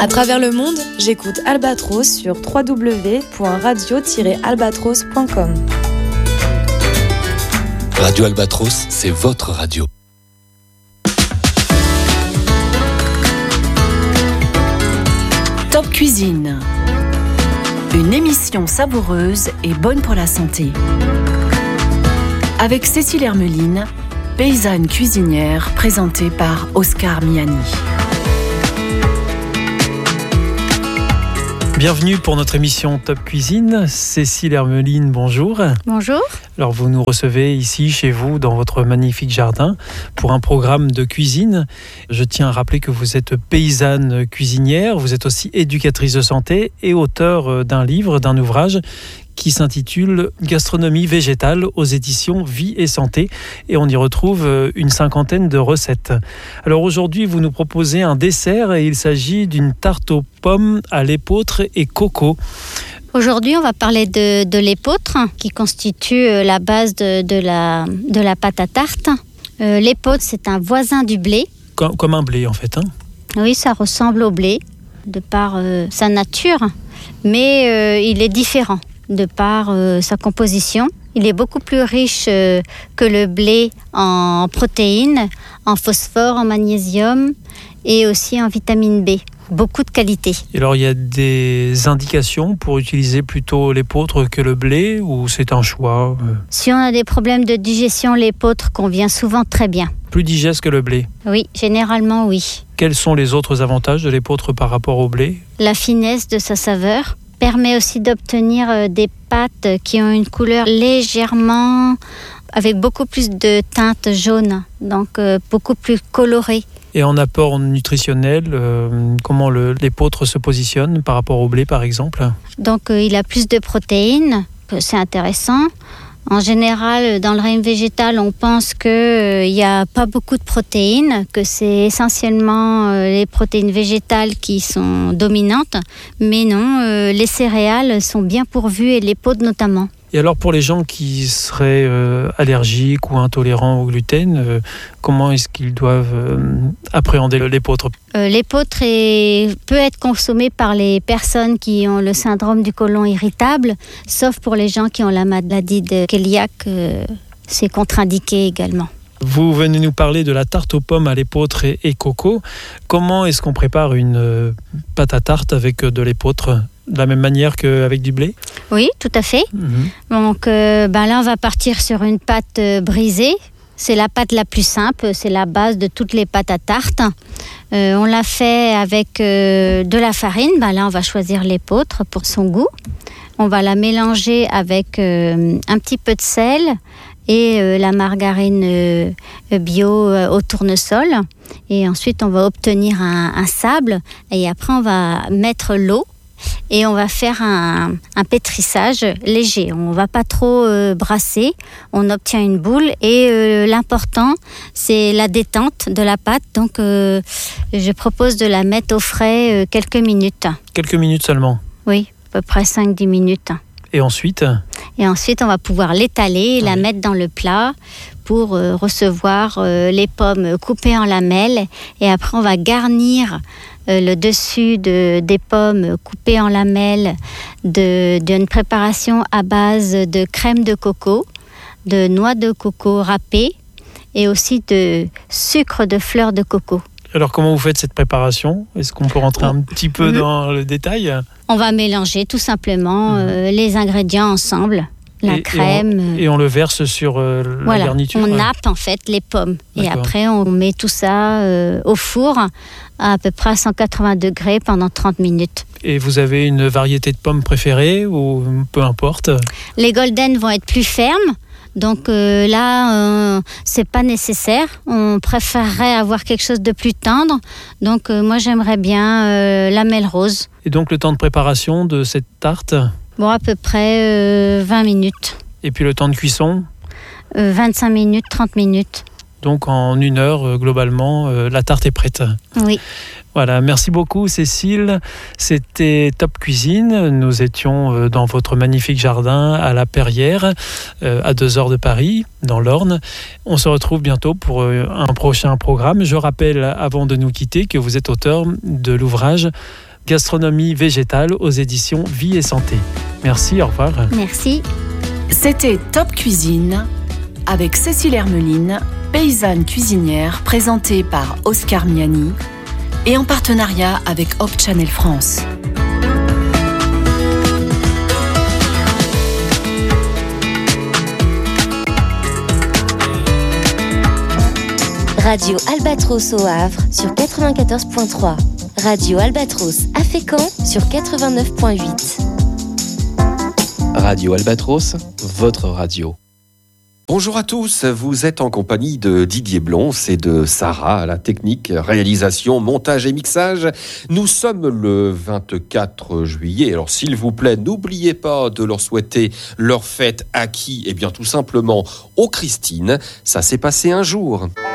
À travers le monde, j'écoute Albatros sur www.radio-albatros.com. Radio Albatros, c'est votre radio. Top Cuisine. Une émission savoureuse et bonne pour la santé. Avec Cécile Hermeline, paysanne cuisinière, présentée par Oscar Miani. Bienvenue pour notre émission Top Cuisine. Cécile Hermeline, bonjour. Bonjour. Alors vous nous recevez ici chez vous dans votre magnifique jardin pour un programme de cuisine. Je tiens à rappeler que vous êtes paysanne cuisinière, vous êtes aussi éducatrice de santé et auteure d'un livre, d'un ouvrage qui s'intitule Gastronomie végétale aux éditions Vie et Santé, et on y retrouve une 50aine de recettes. Alors aujourd'hui, vous nous proposez un dessert et il s'agit d'une tarte aux pommes à l'épeautre et coco. Aujourd'hui, on va parler de l'épeautre qui constitue la base de la pâte à tarte. L'épeautre, c'est un voisin du blé. Comme un blé en fait, hein ? Oui, ça ressemble au blé de par sa nature, mais il est différent de par sa composition. Il est beaucoup plus riche que le blé en protéines, en phosphore, en magnésium et aussi en vitamine B. Beaucoup de qualité. Et alors, il y a des indications pour utiliser plutôt l'épeautre que le blé ou c'est un choix Si on a des problèmes de digestion, l'épeautre convient souvent très bien. Plus digeste que le blé? Oui, généralement oui. Quels sont les autres avantages de l'épeautre par rapport au blé? La finesse de sa saveur permet aussi d'obtenir des pâtes qui ont une couleur légèrement, avec beaucoup plus de teintes jaunes, donc beaucoup plus colorées. Et en apport nutritionnel, comment l'épeautre se positionne par rapport au blé par exemple? Donc il a plus de protéines, c'est intéressant. En général, dans le régime végétal, on pense qu'il n'y a pas beaucoup de protéines, que c'est essentiellement les protéines végétales qui sont dominantes. Mais non, les céréales sont bien pourvues et l'épeautre notamment. Et alors pour les gens qui seraient allergiques ou intolérants au gluten, comment est-ce qu'ils doivent appréhender l'épeautre? L'épeautre peut être consommée par les personnes qui ont le syndrome du côlon irritable, sauf pour les gens qui ont la maladie de cœliaque, c'est contre-indiqué également. Vous venez nous parler de la tarte aux pommes à l'épeautre et coco. Comment est-ce qu'on prépare une pâte à tarte avec de l'épeautre? De la même manière qu'avec du blé? Oui, tout à fait. Donc là, on va partir sur une pâte brisée. C'est la pâte la plus simple, c'est la base de toutes les pâtes à tarte. On l'a fait avec de la farine. Là, on va choisir l'épeautre pour son goût. On va la mélanger avec un petit peu de sel et la margarine bio au tournesol. Et ensuite, on va obtenir un sable. Et après, on va mettre l'eau. Et on va faire un pétrissage léger. On ne va pas trop brasser. On obtient une boule. Et l'important, c'est la détente de la pâte. Donc, je propose de la mettre au frais quelques minutes. Quelques minutes seulement? Oui, à peu près 5-10 minutes. Et ensuite, on va pouvoir l'étaler et la mettre dans le plat pour recevoir les pommes coupées en lamelles. Et après, on va garnir le dessus des pommes coupées en lamelles d'une préparation à base de crème de coco, de noix de coco râpées et aussi de sucre de fleurs de coco. Alors comment vous faites cette préparation? Est-ce qu'on peut rentrer un petit peu dans le détail? On va mélanger tout simplement les ingrédients ensemble. La crème. Et on le verse sur la garniture? On nappe en fait les pommes. D'accord. Et après on met tout ça au four à peu près à 180 degrés pendant 30 minutes. Et vous avez une variété de pommes préférée ou peu importe? Les golden vont être plus fermes. Donc c'est pas nécessaire. On préférerait avoir quelque chose de plus tendre. Donc moi j'aimerais bien lamelle rose. Et donc le temps de préparation de cette tarte? À peu près 20 minutes. Et puis le temps de cuisson? 25 minutes, 30 minutes. Donc en 1 heure, globalement, la tarte est prête. Oui. Voilà, merci beaucoup Cécile. C'était Top Cuisine. Nous étions dans votre magnifique jardin à la Perrière, à 2 heures de Paris, dans l'Orne. On se retrouve bientôt pour un prochain programme. Je rappelle, avant de nous quitter, que vous êtes auteur de l'ouvrage Gastronomie végétale aux éditions Vie et Santé. Merci, au revoir. Merci. C'était Top Cuisine avec Cécile Hermeline, paysanne cuisinière, présentée par Oscar Miani et en partenariat avec Hope Channel France. Radio Albatros au Havre sur 94.3. Radio Albatros à Fécamp sur 89.8. Radio Albatros, votre radio. Bonjour à tous, vous êtes en compagnie de Didier Blons et de Sarah à la technique, réalisation, montage et mixage. Nous sommes le 24 juillet, alors s'il vous plaît, n'oubliez pas de leur souhaiter leur fête à qui ? Eh bien tout simplement aux Christines, ça s'est passé un jour.